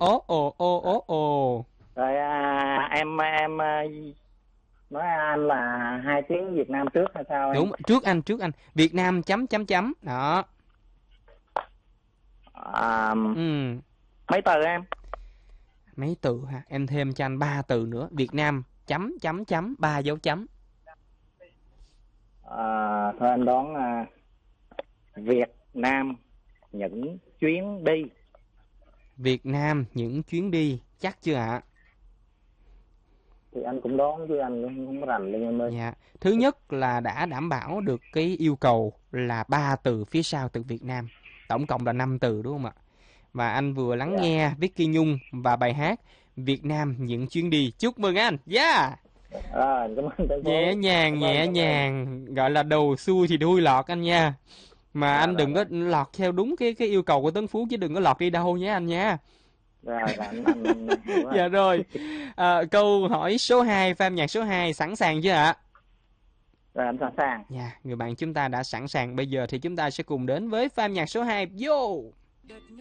Ố ồ ồ ố ồ. Rồi em nói anh là hai tiếng Việt Nam trước hay sao em? Đúng, trước anh. Việt Nam chấm chấm chấm. Đó. À, Ừ. mấy từ em? Mấy từ ha? Em thêm cho anh 3 từ nữa. Việt Nam chấm chấm chấm 3 dấu chấm. Thôi anh đoán Việt Nam những chuyến đi. Việt Nam những chuyến đi. Chắc chưa ạ? Thì anh cũng đoán chứ anh cũng không rành luôn em ơi. Dạ. Thứ nhất là đã đảm bảo được cái yêu cầu là 3 từ phía sau từ Việt Nam. Tổng cộng là 5 từ đúng không ạ? Và anh vừa lắng Dạ. nghe Vicky Nhung và bài hát Việt Nam những chuyến đi. Chúc mừng anh. Yeah. Cảm ơn thành Nhẹ phố. nhàng, nhẹ nhàng. Gọi là đầu xuôi thì đuôi lọt anh nha. Mà Rồi anh rồi đừng có rồi. lọt theo đúng cái yêu cầu của Tấn Phú chứ đừng có lọt đi đâu nhé anh nha. Rồi anh hiểu rồi. Dạ rồi. Câu hỏi số 2, pha âm nhạc số 2 sẵn sàng chưa ạ? Rồi anh sẵn sàng. Dạ, người bạn chúng ta đã sẵn sàng. Bây giờ thì chúng ta sẽ cùng đến với pha âm nhạc số 2. Vô!